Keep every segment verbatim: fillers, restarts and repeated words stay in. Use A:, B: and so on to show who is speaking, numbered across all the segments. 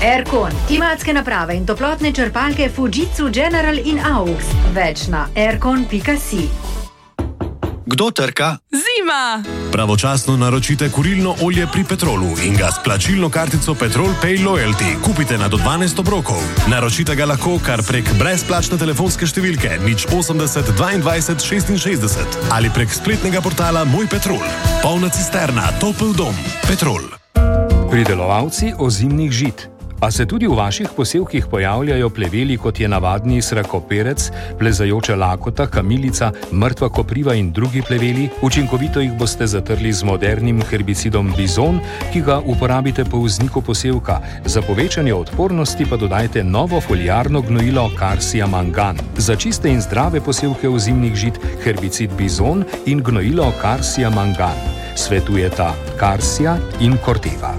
A: Aircon, klimatske naprave in toplotne črpalke Fujitsu General in Aux. Več na aircon pika si.
B: Kdo trka?
C: Zima!
D: Pravočasno naročite kurilno olje pri Petrolu in ga s plačilno kartico Petrol Pay Loyalty kupite na do dvanajst obrokov. Naročite ga lahko kar prek brezplačne telefonske številke nič osemdeset dvaindvajset šestinšestdeset ali prek spletnega portala Moj Petrol. Polna cisterna, topel dom. Petrol.
E: Pridelovalci ozimnih žit. A se tudi v vaših posevkih pojavljajo pleveli, kot je navadni srakoperec, plezajoča lakota, kamilica, mrtva kopriva in drugi pleveli? Učinkovito jih boste zatrli z modernim herbicidom Bizon, ki ga uporabite po vzniku posevka. Za povečanje odpornosti pa dodajte novo foliarno gnojilo Karsia Mangan. Za čiste in zdrave posevke ozimnih žit herbicid Bizon in gnojilo Karsia Mangan. Svetujeta Karsia in Corteva.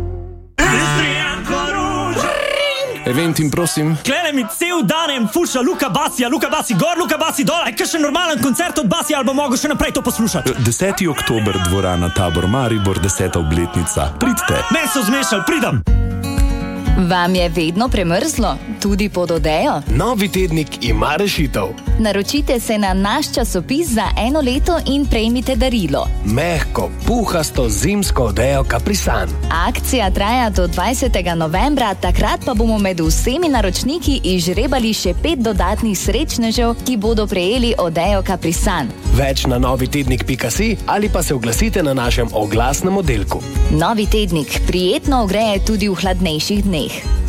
F: Eventim, prosim.
G: Klene mi cel danem fuša Luka Basija, Luka Basi gor, Luka Basi dol, aj kakšen normalen koncert od Basija, ali bo mogel še naprej to poslušati.
F: deseti oktober, dvorana Tabor Maribor, deseta obletnica. Pridite.
G: Meni so zmešali, pridem.
H: Vam je vedno premrzlo, tudi pod odejo?
I: Novi tednik ima rešitev.
H: Naročite se na naš časopis za eno leto in prejmite darilo.
I: Mehko, puhasto zimsko odejo Caprisan.
H: Akcija traja do dvajsetega novembra, takrat pa bomo med vsemi naročniki izžrebali še pet dodatnih srečnežev, ki bodo prejeli odejo Caprisan.
I: Več na novi tednik pika si ali pa se oglasite na našem oglasnem oddelku.
H: Novi tednik prijetno ogreje tudi v hladnejših dneh.